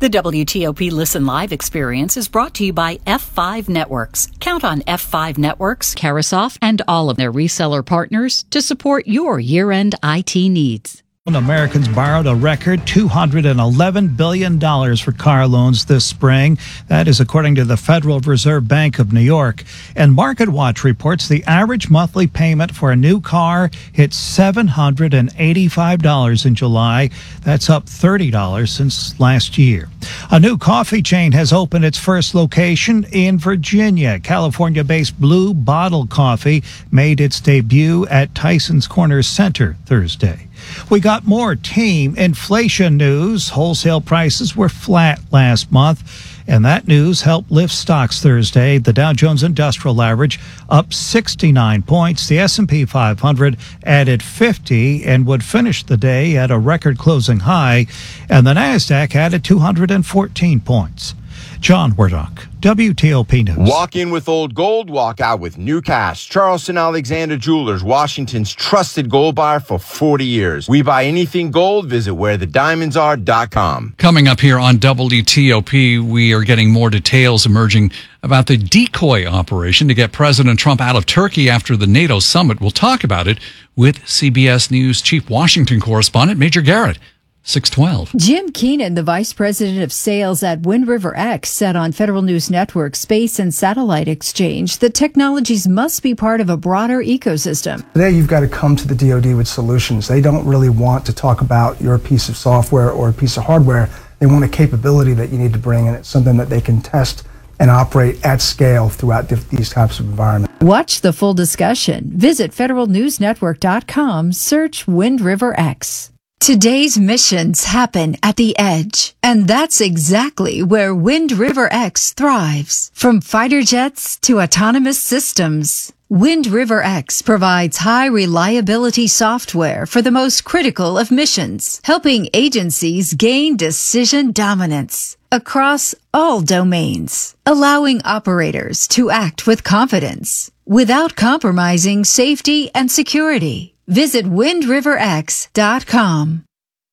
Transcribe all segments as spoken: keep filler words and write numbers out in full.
The W T O P Listen Live experience is brought to you by F five Networks. Count on F five Networks, Carasoft, and all of their reseller partners to support your year-end I T needs. Americans borrowed a record two hundred eleven billion dollars for car loans this spring. That is according to the Federal Reserve Bank of New York. And MarketWatch reports the average monthly payment for a new car hit seven hundred eighty-five dollars in July. That's up thirty dollars since last year. A new coffee chain has opened its first location in Virginia. California-based Blue Bottle Coffee made its debut at Tyson's Corner Center Thursday. We got more team inflation news. Wholesale prices were flat last month, and that news helped lift stocks Thursday. The Dow Jones Industrial Average up sixty-nine points. The S and P five hundred added fifty and would finish the day at a record closing high, and the NASDAQ added two hundred fourteen points. John Wardock, W T O P News. Walk in with old gold, walk out with new cash. Charleston Alexander Jewelers, Washington's trusted gold buyer for forty years. We buy anything gold. Visit where the diamonds are dot com. Coming up here on W T O P, we are getting more details emerging about the decoy operation to get President Trump out of Turkey after the NATO summit. We'll talk about it with C B S News Chief Washington correspondent Major Garrett. six twelve. Jim Keenan, the vice president of sales at Wind River X, said on Federal News Network Space and Satellite Exchange that technologies must be part of a broader ecosystem. Today, you've got to come to the D O D with solutions. They don't really want to talk about your piece of software or a piece of hardware. They want a capability that you need to bring, and it's something that they can test and operate at scale throughout these types of environments. Watch the full discussion. Visit federal news network dot com, search Wind River X. Today's missions happen at the edge, and that's exactly where Wind River X thrives. From fighter jets to autonomous systems, Wind River X provides high reliability software for the most critical of missions, helping agencies gain decision dominance across all domains, allowing operators to act with confidence without compromising safety and security. Visit wind river x dot com.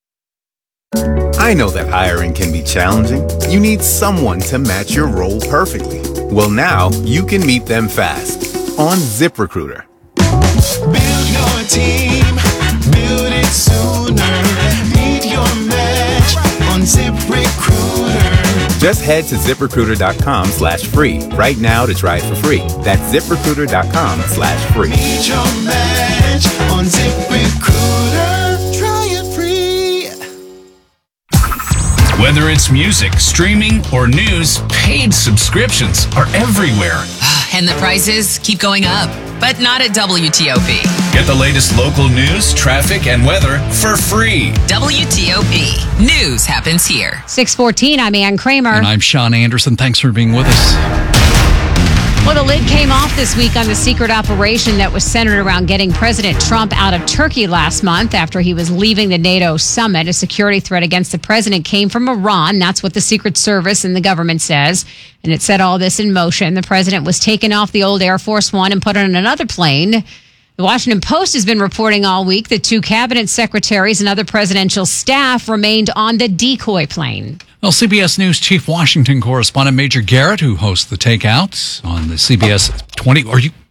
I know that hiring can be challenging. You need someone to match your role perfectly. Well, now you can meet them fast on ZipRecruiter. Build your team, build it sooner. Meet your match on ZipRecruiter. Just head to ZipRecruiter.com slash free right now to try it for free. That's ZipRecruiter.com slash free. Meet your match on ZipRecruiter. Try it free. Whether it's music, streaming, or news, paid subscriptions are everywhere. And the prices keep going up, but not at W T O P. Get the latest local news, traffic, and weather for free. W T O P. News happens here. six fourteen, I'm Ann Kramer. And I'm Sean Anderson. Thanks for being with us. Well, the lid came off this week on the secret operation that was centered around getting President Trump out of Turkey last month after he was leaving the NATO summit. A security threat against the president came from Iran. That's what the Secret Service and the government says. And it set all this in motion. The president was taken off the old Air Force One and put on another plane. The Washington Post has been reporting all week that two cabinet secretaries and other presidential staff remained on the decoy plane. Well, C B S News Chief Washington correspondent Major Garrett, who hosts the Takeouts on the C B S twenty, or you,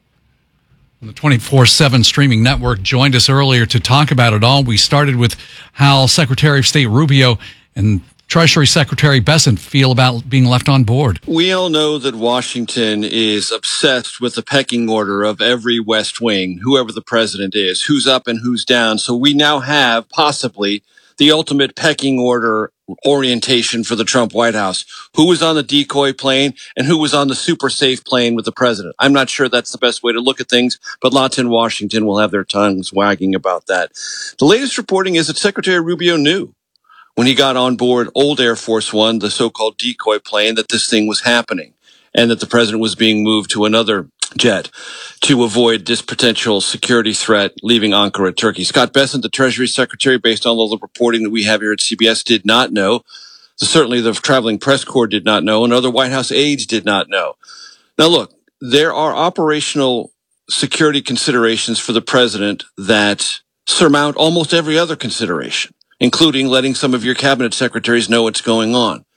the twenty-four seven streaming network, joined us earlier to talk about it all. We started with how Secretary of State Rubio and Treasury Secretary Bessent feel about being left on board. We all know that Washington is obsessed with the pecking order of every West Wing, whoever the president is, who's up and who's down. So we now have possibly the ultimate pecking order orientation for the Trump White House. Who was on the decoy plane and who was on the super safe plane with the president? I'm not sure that's the best way to look at things, but lots in Washington will have their tongues wagging about that. The latest reporting is that Secretary Rubio knew when he got on board old Air Force One, the so-called decoy plane, that this thing was happening and that the president was being moved to another jet to avoid this potential security threat leaving Ankara, Turkey. Scott Bessent, the Treasury Secretary, based on all the reporting that we have here at C B S, did not know. Certainly the traveling press corps did not know, and other White House aides did not know. Now, look, there are operational security considerations for the president that surmount almost every other consideration, including letting some of your cabinet secretaries know what's going on.